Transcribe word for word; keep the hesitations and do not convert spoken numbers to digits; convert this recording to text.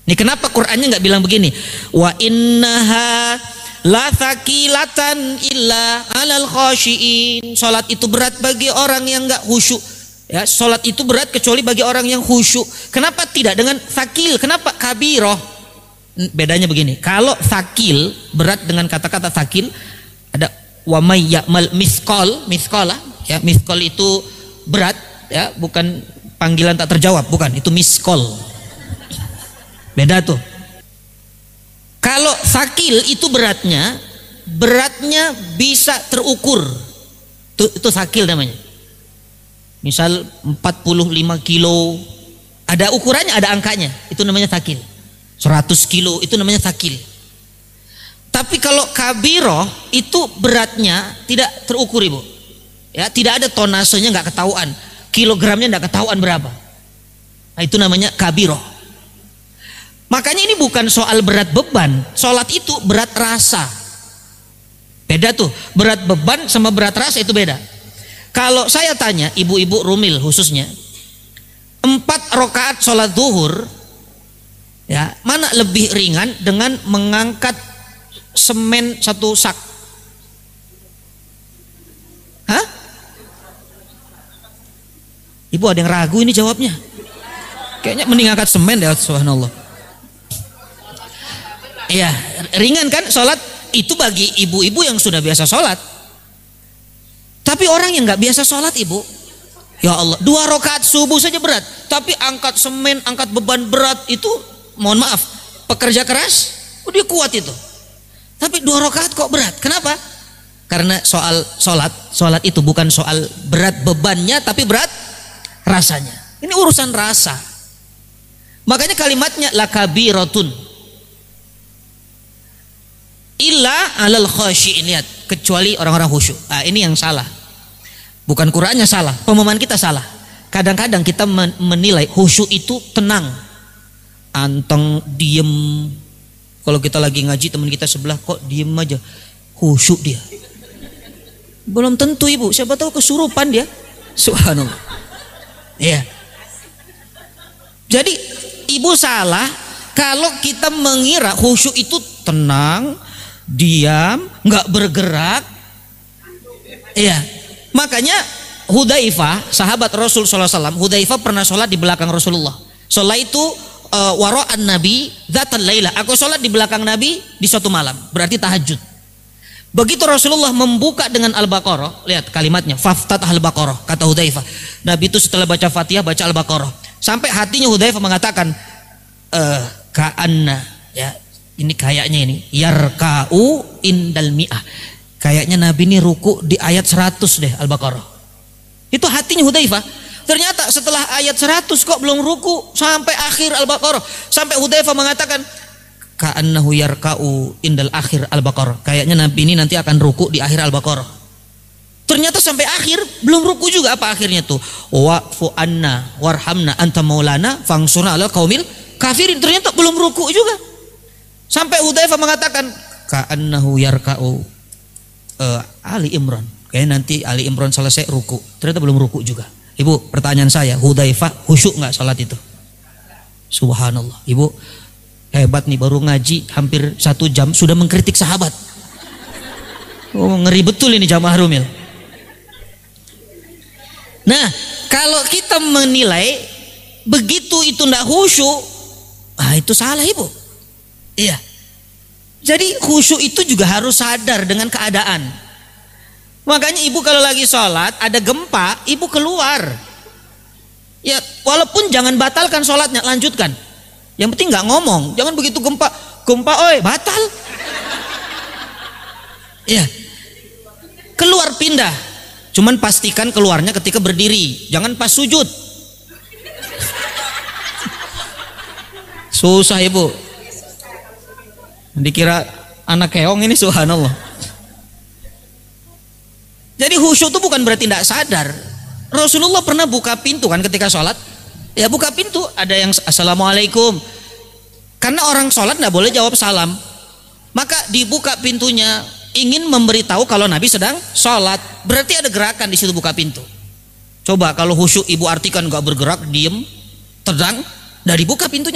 Ini kenapa Qur'annya nggak bilang begini? Wa innaha la thaqilatan illa 'alal khashiin. Salat itu berat bagi orang yang enggak khusyuk. Ya, salat itu berat kecuali bagi orang yang khusyuk. Kenapa tidak dengan thaqil? Kenapa kabirah? Bedanya begini. Kalau thaqil berat dengan kata-kata thaqil, ada wa may ya'mal misqal, misqalah, ya, misqal itu berat, ya, bukan panggilan tak terjawab, bukan, itu misqal. Beda tuh. Kalau sakil itu beratnya, beratnya bisa terukur. Itu, itu sakil namanya. Misal empat puluh lima kilo, ada ukurannya, ada angkanya. Itu namanya sakil. seratus kilo, itu namanya sakil. Tapi kalau kabiroh, itu beratnya tidak terukur, Ibu. Ya, tidak ada tonasenya, nggak ketahuan. Kilogramnya nggak ketahuan berapa. Nah, itu namanya kabiroh. Makanya ini bukan soal berat beban, sholat itu berat rasa. Beda tuh, berat beban sama berat rasa itu beda. Kalau saya tanya ibu-ibu rumil khususnya, empat rakaat sholat zuhur, ya, mana lebih ringan dengan mengangkat semen satu sak? Hah? Ibu ada yang ragu ini jawabnya. Kayaknya mending angkat semen deh, subhanallah. Iya, ringan kan sholat itu bagi ibu-ibu yang sudah biasa sholat. Tapi orang yang nggak biasa sholat, Ibu, ya Allah, dua rakaat subuh saja berat. Tapi angkat semen, angkat beban berat itu, mohon maaf, pekerja keras, oh dia kuat itu. Tapi dua rakaat kok berat? Kenapa? Karena soal sholat, sholat itu bukan soal berat bebannya, tapi berat rasanya. Ini urusan rasa. Makanya kalimatnya lakabiratun illa alal khashi'in, lihat, kecuali orang-orang khusyuk. Ah, ini yang salah. Bukan Qur'annya salah, pemahaman kita salah. Kadang-kadang kita menilai khusyuk itu tenang, anteng, diem. Kalau kita lagi ngaji teman kita sebelah kok diem aja, khusyuk dia. Belum tentu, Ibu, siapa tahu kesurupan dia. Subhanallah. Iya. Jadi Ibu salah kalau kita mengira khusyuk itu tenang, diam, nggak bergerak. Iya, makanya Hudzaifah, sahabat Rasul sallallahu alaihi wasallam, Hudzaifah pernah sholat di belakang Rasulullah. Sholat itu uh, wara'an Nabi dzatal lailah. Aku sholat di belakang Nabi di suatu malam, berarti tahajud. Begitu Rasulullah membuka dengan Al-Baqarah, lihat kalimatnya, faftatah Al-Baqarah, kata Hudzaifah. Nabi itu setelah baca Fatihah baca Al-Baqarah. Sampai hatinya Hudzaifah mengatakan, eh ka'anna, ya, ini kayaknya ini yarka'u indal mi'ah, kayaknya Nabi ini ruku di ayat seratus deh Al-Baqarah. Itu hatinya Hudzaifah. Ternyata setelah ayat seratus kok belum ruku sampai akhir Al-Baqarah. Sampai Hudzaifah mengatakan ka'annahu yarka'u indal akhir Al-Baqarah, kayaknya Nabi ini nanti akan ruku di akhir Al-Baqarah. Ternyata sampai akhir belum ruku juga. Apa akhirnya tuh? Wa'fu anna warhamna anta maulana fangsurna ala qaumil kafirin. Ternyata belum ruku juga. Sampai Hudzaifah mengatakan ka'annahu yarka'u uh, Ali Imran, kayaknya nanti Ali Imran selesai ruku. Ternyata belum ruku juga. Ibu, pertanyaan saya, Hudzaifah khusyuk nggak salat itu? Subhanallah. Ibu hebat nih, baru ngaji hampir satu jam sudah mengkritik sahabat. Oh, ngeri betul ini jamaah rumil. Nah, kalau kita menilai begitu itu ndak khusyuk, ah itu salah, Ibu. Iya. Jadi khusyuk itu juga harus sadar dengan keadaan. Makanya Ibu kalau lagi sholat ada gempa, Ibu keluar. Ya, walaupun jangan batalkan sholatnya, lanjutkan. Yang penting nggak ngomong. Jangan begitu gempa, gempa, oi batal. Iya. Keluar, pindah. Cuman pastikan keluarnya ketika berdiri, jangan pas sujud. Susah, Ibu. Dikira anak keong ini, subhanallah. Jadi khusyuk itu bukan berarti tidak sadar. Rasulullah pernah buka pintu kan ketika sholat. Ya buka pintu, ada yang assalamualaikum. Karena orang sholat tidak boleh jawab salam. Maka dibuka pintunya, ingin memberitahu kalau Nabi sedang sholat. Berarti ada gerakan di situ buka pintu. Coba kalau khusyuk Ibu artikan nggak bergerak, diem, tenang, dari buka pintunya.